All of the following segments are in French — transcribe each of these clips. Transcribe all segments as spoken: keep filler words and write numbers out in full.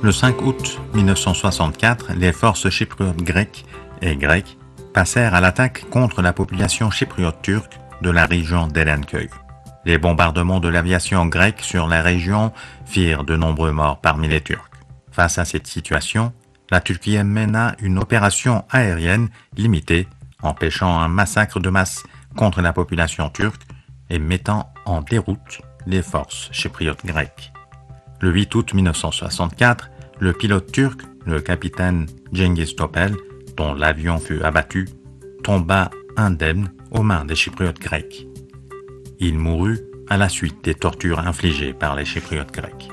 Le cinq août mille neuf cent soixante-quatre, les forces chypriotes grecques et grecques passèrent à l'attaque contre la population chypriote turque de la région d'Erenköy. Les bombardements de l'aviation grecque sur la région firent de nombreux morts parmi les Turcs. Face à cette situation, la Turquie mena une opération aérienne limitée, empêchant un massacre de masse contre la population turque et mettant en déroute les forces chypriotes grecques. Le huit août mille neuf cent soixante-quatre, le pilote turc, le capitaine Cengiz Topel, dont l'avion fut abattu, tomba indemne aux mains des Chypriotes grecs. Il mourut à la suite des tortures infligées par les Chypriotes grecs.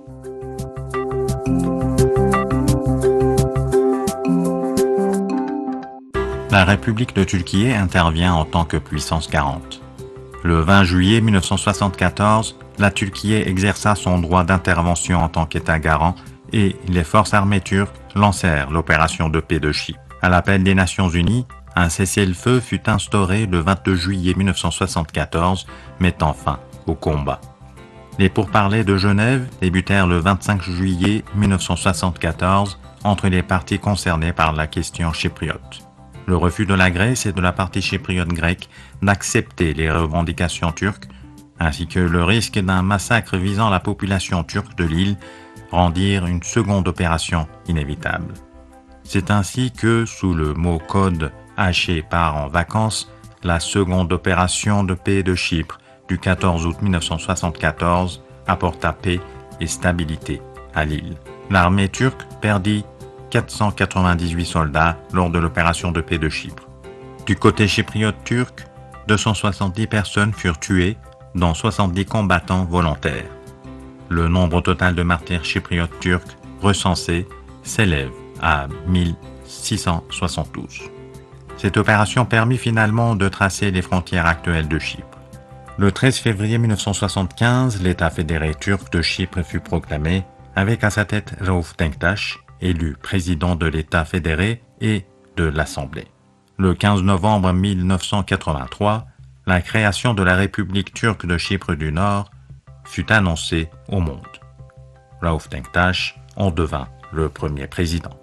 La République de Turquie intervient en tant que puissance garante. Le vingt juillet mille neuf cent soixante-quatorze, la Turquie exerça son droit d'intervention en tant qu'État garant et les forces armées turques lancèrent l'opération de paix de Chypre. À l'appel des Nations Unies, un cessez-le-feu fut instauré le vingt-deux juillet mille neuf cent soixante-quatorze, mettant fin au combat. Les pourparlers de Genève débutèrent le vingt-cinq juillet mille neuf cent soixante-quatorze entre les parties concernées par la question chypriote. Le refus de la Grèce et de la partie chypriote grecque d'accepter les revendications turques, ainsi que le risque d'un massacre visant la population turque de l'île, rendirent une seconde opération inévitable. C'est ainsi que, sous le mot code Haché part en vacances, la seconde opération de paix de Chypre du quatorze août mille neuf cent soixante-quatorze apporta paix et stabilité à l'île. L'armée turque perdit quatre cent quatre-vingt-dix-huit soldats lors de l'opération de paix de Chypre. Du côté chypriote turc, deux cent soixante-dix personnes furent tuées, dont soixante-dix combattants volontaires. Le nombre total de martyrs chypriotes turcs recensés s'élève à mille six cent soixante-douze. Cette opération permit finalement de tracer les frontières actuelles de Chypre. Le treize février mille neuf cent soixante-quinze, l'État fédéré turc de Chypre fut proclamé, avec à sa tête Rauf Denktaş, élu président de l'État fédéré et de l'Assemblée. Le quinze novembre mille neuf cent quatre-vingt-trois, la création de la République turque de Chypre du Nord fut annoncée au monde. Rauf Denktaş en devint le premier président.